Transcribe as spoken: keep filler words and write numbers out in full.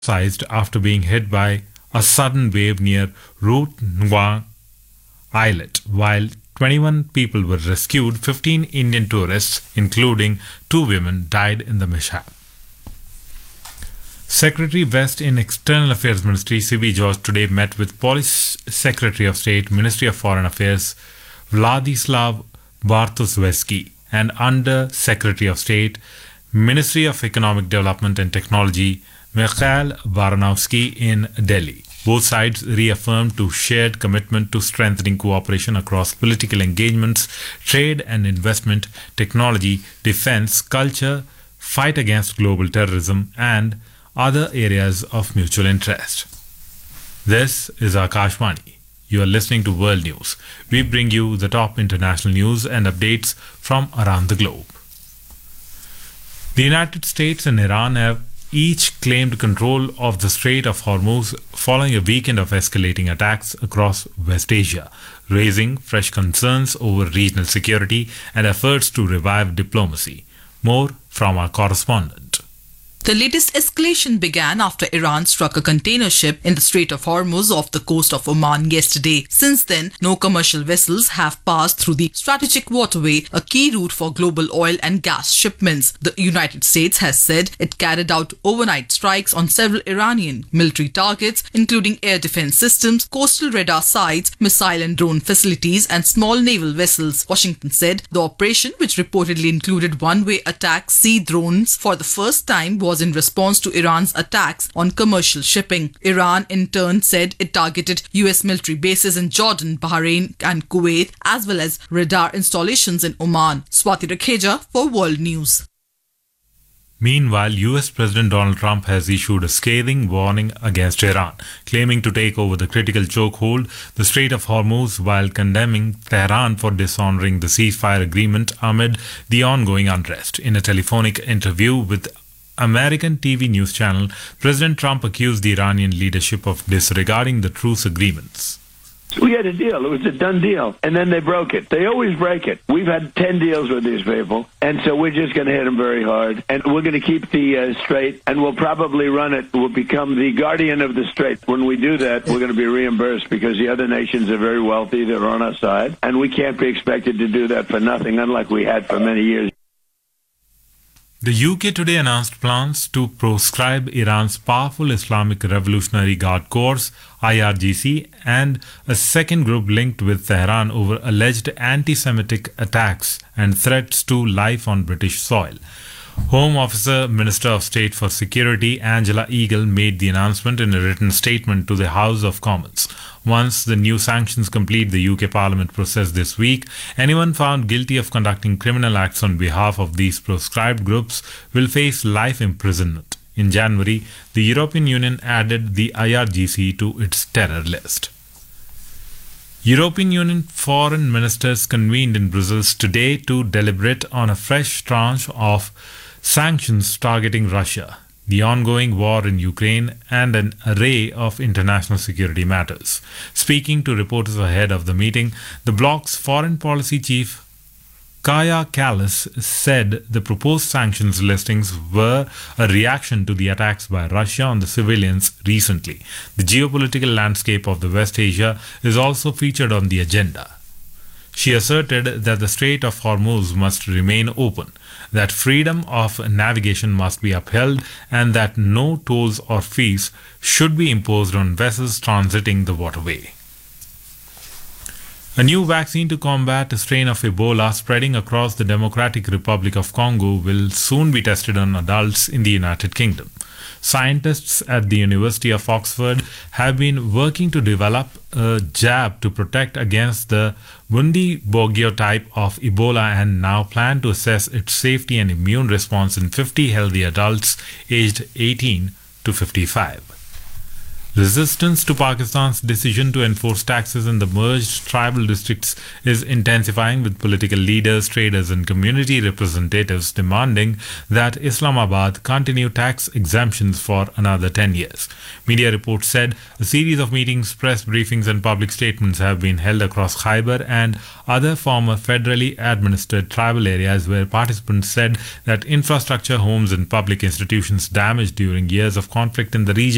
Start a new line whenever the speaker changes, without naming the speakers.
capsized after being hit by a sudden wave near Route Nguyen Islet. While twenty-one people were rescued, fifteen Indian tourists, including two women, died in the mishap. Secretary West in External Affairs Ministry C B George today met with Polish Secretary of State, Ministry of Foreign Affairs Vladislav Bartoszewski and Under Secretary of State, Ministry of Economic Development and Technology Mikhail Baranowski in Delhi. Both sides reaffirmed to shared commitment to strengthening cooperation across political engagements, trade and investment, technology, defense, culture, fight against global terrorism, and other areas of mutual interest. This is Akashvani. You are listening to World News. We bring you the top international news and updates from around the globe. The United States and Iran have each claimed control of the Strait of Hormuz following a weekend of escalating attacks across West Asia, raising fresh concerns over regional security and efforts to revive diplomacy. More from our correspondent.
The latest escalation began after Iran struck a container ship in the Strait of Hormuz off the coast of Oman yesterday. Since then, no commercial vessels have passed through the strategic waterway, a key route for global oil and gas shipments. The United States has said it carried out overnight strikes on several Iranian military targets, including air defense systems, coastal radar sites, missile and drone facilities, and small naval vessels. Washington said the operation, which reportedly included one-way attack sea drones for the first time, was was in response to Iran's attacks on commercial shipping. Iran in turn said it targeted U S military bases in Jordan, Bahrain and Kuwait, as well as radar installations in Oman. Swati Rakheja for World News.
Meanwhile, U S President Donald Trump has issued a scathing warning against Iran, claiming to take over the critical chokehold, the Strait of Hormuz, while condemning Tehran for dishonoring the ceasefire agreement amid the ongoing unrest. In a telephonic interview with American T V news channel, President Trump accused the Iranian leadership of disregarding the truce agreements.
We had a deal. It was a done deal. And then they broke it. They always break it. We've had ten deals with these people. And so we're just going to hit them very hard. And we're going to keep the uh, strait. And we'll probably run it. We'll become the guardian of the strait. When we do that, we're going to be reimbursed because the other nations are very wealthy. They're on our side. And we can't be expected to do that for nothing, unlike we had for many years.
The U K today announced plans to proscribe Iran's powerful Islamic Revolutionary Guard Corps, I R G C, and a second group linked with Tehran over alleged anti-Semitic attacks and threats to life on British soil. Home Officer, Minister of State for Security Angela Eagle made the announcement in a written statement to the House of Commons. Once the new sanctions complete the U K Parliament process this week, anyone found guilty of conducting criminal acts on behalf of these proscribed groups will face life imprisonment. In January, the European Union added the I R G C to its terror list. European Union foreign ministers convened in Brussels today to deliberate on a fresh tranche of sanctions targeting Russia, the ongoing war in Ukraine, and an array of international security matters. Speaking to reporters ahead of the meeting, the bloc's foreign policy chief Kaja Kallas said the proposed sanctions listings were a reaction to the attacks by Russia on the civilians recently. The geopolitical landscape of the West Asia is also featured on the agenda. She asserted that the Strait of Hormuz must remain open, that freedom of navigation must be upheld, and that no tolls or fees should be imposed on vessels transiting the waterway. A new vaccine to combat a strain of Ebola spreading across the Democratic Republic of Congo will soon be tested on adults in the United Kingdom. Scientists at the University of Oxford have been working to develop a jab to protect against the Bundibugyo type of Ebola and now plan to assess its safety and immune response in fifty healthy adults aged eighteen to fifty-five. Resistance to Pakistan's decision to enforce taxes in the merged tribal districts is intensifying, with political leaders, traders and community representatives demanding that Islamabad continue tax exemptions for another ten years. Media reports said a series of meetings, press briefings and public statements have been held across Khyber and other former federally administered tribal areas where participants said that infrastructure, homes and public institutions damaged during years of conflict in the region